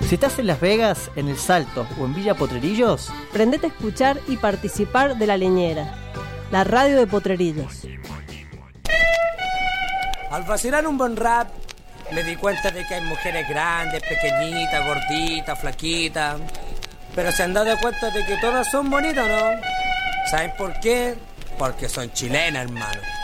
Si estás en Las Vegas, en El Salto o en Villa Potrerillos, prendete a escuchar y participar de La Leñera, la radio de Potrerillos. Al vacilar un buen rap, me di cuenta de que hay mujeres grandes, pequeñitas, gorditas, flaquitas. Pero se han dado cuenta de que todas son bonitas, ¿no? ¿Saben por qué? Porque son chilenas, hermano.